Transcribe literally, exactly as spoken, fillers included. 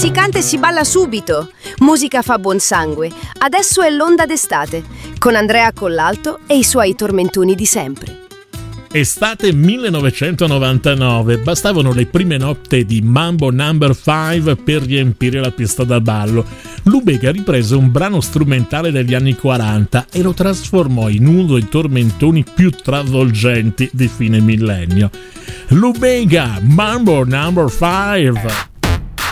Si canta e si balla subito. Musica fa buon sangue. Adesso è l'onda d'estate, con Andrea Collalto e i suoi tormentoni di sempre. Estate millenovecentonovantanove, bastavano le prime note di Mambo number five per riempire la pista da ballo. Lou Bega riprese un brano strumentale degli anni quaranta e lo trasformò in uno dei tormentoni più travolgenti di fine millennio. Lou Bega, Mambo number five.